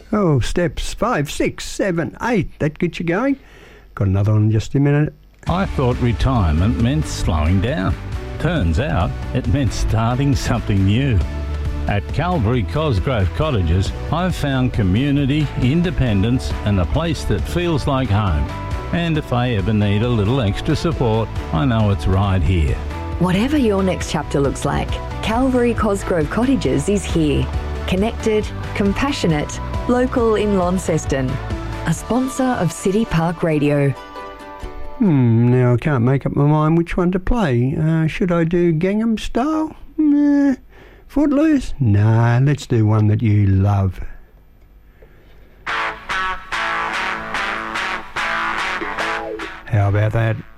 Oh, steps 5, 6, 7, 8. That gets you going. Got another one in just a minute. I thought retirement meant slowing down. Turns out it meant starting something new. At Calvary Cosgrove Cottages, I've found community, independence and a place that feels like home. And if I ever need a little extra support, I know it's right here. Whatever your next chapter looks like, Calvary Cosgrove Cottages is here. Connected, compassionate, local in Launceston. A sponsor of City Park Radio. Now I can't make up my mind which one to play. Should I do Gangnam Style? Footloose? Nah, let's do one that you love. How about that?